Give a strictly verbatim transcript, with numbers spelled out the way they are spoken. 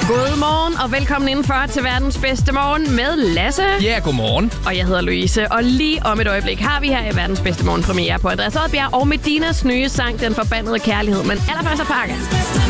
Godmorgen og velkommen indenfor til verdens bedste morgen med Lasse. Ja, yeah, godmorgen. Og jeg hedder Louise, og lige om et øjeblik har vi her i verdens bedste morgen premiere på Andreas Odbjerg og Medinas nye sang, Den Forbandede Kærlighed. Men allerførst er pakke.